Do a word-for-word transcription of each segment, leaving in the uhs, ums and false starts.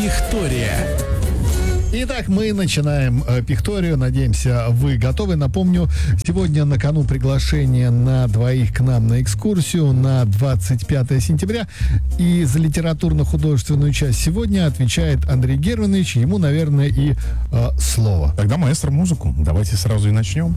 Пихтория. Итак, мы начинаем э, Пихторию. Надеемся, вы готовы. Напомню, сегодня на кону приглашение на двоих к нам на экскурсию на двадцать пятое сентября. И за литературно-художественную часть сегодня отвечает Андрей Германович. Ему, наверное, и э, слово. Тогда, маэстро, музыку. Давайте сразу и начнем.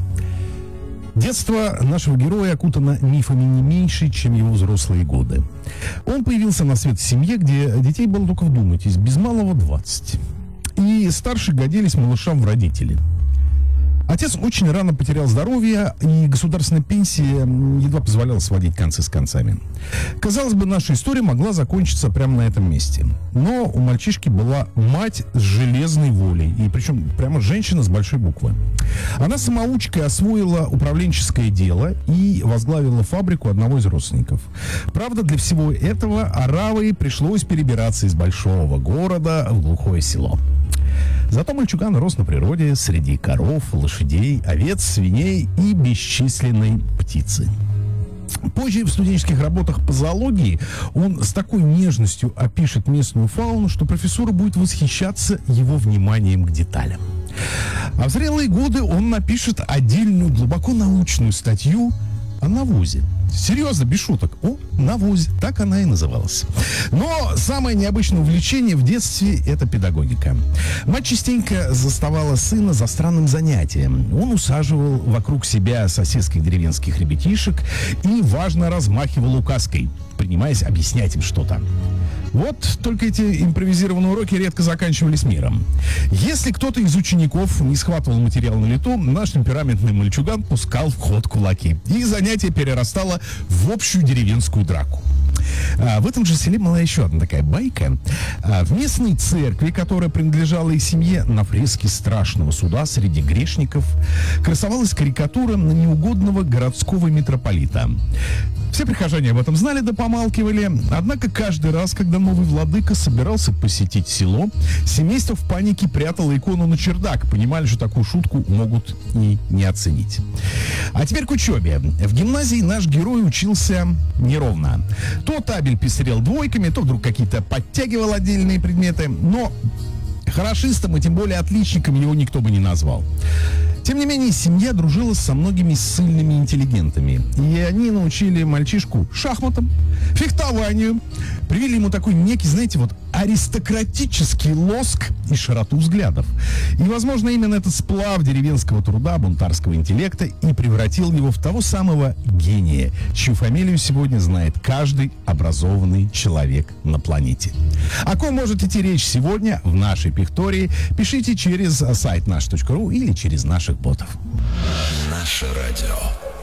Детство нашего героя окутано мифами не меньше, чем его взрослые годы. Он появился на свет в семье, где детей было, только вдумайтесь, без малого двадцать. И старшие годились малышам в родители. Отец очень рано потерял здоровье, и государственная пенсия едва позволяла сводить концы с концами. Казалось бы, наша история могла закончиться прямо на этом месте. Но у мальчишки была мать с железной волей, и причем прямо женщина с большой буквы. Она самоучкой освоила управленческое дело и возглавила фабрику одного из родственников. Правда, для всего этого оравой пришлось перебираться из большого города в глухое село. Зато мальчуган рос на природе среди коров, лошадей, овец, свиней и бесчисленной птицы. Позже в студенческих работах по зоологии он с такой нежностью опишет местную фауну, что профессура будет восхищаться его вниманием к деталям. А в зрелые годы он напишет отдельную глубоко научную статью о навозе. Серьезно, без шуток. О, навозе. Так она и называлась. Но самое необычное увлечение в детстве – это педагогика. Мать частенько заставала сына за странным занятием. Он усаживал вокруг себя соседских деревенских ребятишек и важно размахивал указкой, принимаясь объяснять им что-то. Вот только эти импровизированные уроки редко заканчивались миром. Если кто-то из учеников не схватывал материал на лету, наш темпераментный мальчуган пускал в ход кулаки. И занятие перерастало в общую деревенскую драку. А в этом же селе была еще одна такая байка. А в местной церкви, которая принадлежала их семье, на фреске страшного суда среди грешников красовалась карикатура на неугодного городского митрополита. Все прихожане об этом знали да помалкивали. Однако каждый раз, когда новый владыка собирался посетить село, семейство в панике прятало икону на чердак. Понимали, что такую шутку могут и не оценить. А теперь к учебе. В гимназии наш герой учился неровно. То табель пестрел двойками, то вдруг какие-то подтягивал отдельные предметы. Но хорошистом и тем более отличником его никто бы не назвал. Тем не менее, семья дружила со многими ссыльными интеллигентами. И они научили мальчишку шахматам, фехтованию. Привили ему такой некий, знаете, вот аристократический лоск и широту взглядов. И, возможно, именно этот сплав деревенского труда, бунтарского интеллекта и превратил его в того самого гения, чью фамилию сегодня знает каждый образованный человек на планете. О ком может идти речь сегодня в нашей Пихтории? Пишите через сайт наш точка ру или через наших ботов. Наше радио.